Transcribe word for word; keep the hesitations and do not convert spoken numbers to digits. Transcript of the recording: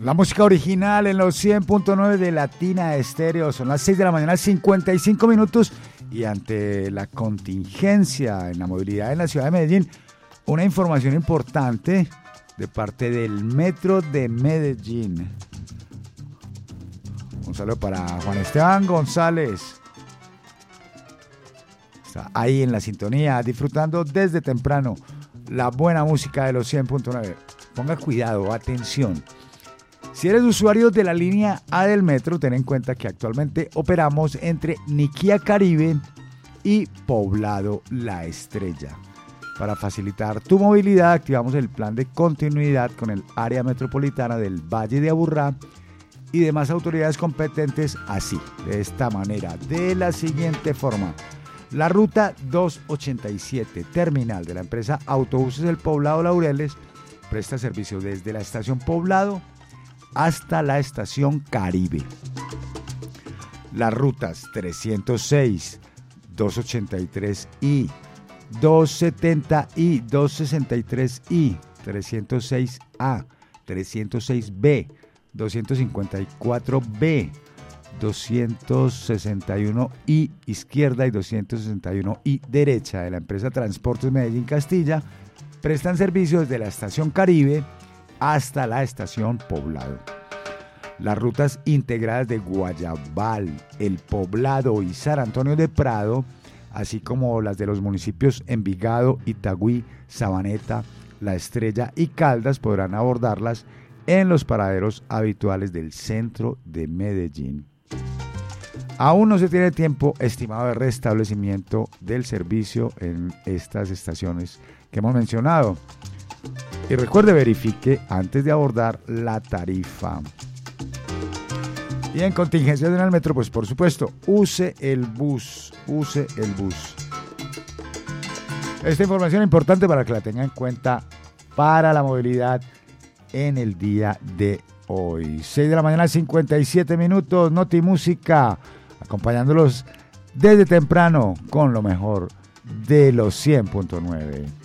La música original en los cien punto nueve de Latina Estéreo. Son las seis de la mañana, cincuenta y cinco minutos. Y ante la contingencia en la movilidad en la ciudad de Medellín, una información importante de parte del Metro de Medellín. Un saludo para Juan Esteban González. Está ahí en la sintonía, disfrutando desde temprano la buena música de los cien punto nueve. Ponga cuidado, atención. Si eres usuario de la línea A del metro, ten en cuenta que actualmente operamos entre Niquía Caribe y Poblado La Estrella. Para facilitar tu movilidad, activamos el plan de continuidad con el área metropolitana del Valle de Aburrá y demás autoridades competentes así, de esta manera, de la siguiente forma. La ruta doscientos ochenta y siete, terminal de la empresa Autobuses del Poblado Laureles, presta servicio desde la estación Poblado hasta la estación Caribe. Las rutas trescientos seis, doscientos ochenta y tres i, doscientos setenta i, doscientos sesenta y tres i, trescientos seis a, trescientos seis be, doscientos cincuenta y cuatro be, doscientos sesenta y uno i izquierda y doscientos sesenta y uno i derecha de la empresa Transportes Medellín Castilla prestan servicio desde la estación Caribe hasta la estación Poblado. Las rutas integradas de Guayabal, El Poblado y San Antonio de Prado, así como las de los municipios Envigado, Itagüí, Sabaneta, La Estrella y Caldas, podrán abordarlas en los paraderos habituales del centro de Medellín. Aún no se tiene tiempo estimado de restablecimiento del servicio en estas estaciones que hemos mencionado. Y recuerde, verifique antes de abordar la tarifa. Y en contingencias en el metro, pues por supuesto, use el bus, use el bus. Esta información es importante para que la tenga en cuenta para la movilidad en el día de hoy. seis de la mañana, cincuenta y siete minutos, Noti Música, acompañándolos desde temprano con lo mejor de los cien punto nueve.